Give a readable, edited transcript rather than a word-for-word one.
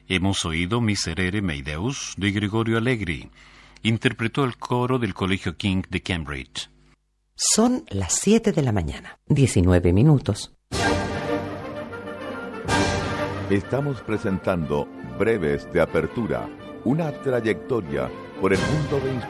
Hemos oído Miserere Mei Deus de Gregorio Allegri. Interpretó el coro del Colegio King de Cambridge. Son las 7 de la mañana, 19 minutos. Estamos presentando Breves de Apertura, una trayectoria por el mundo de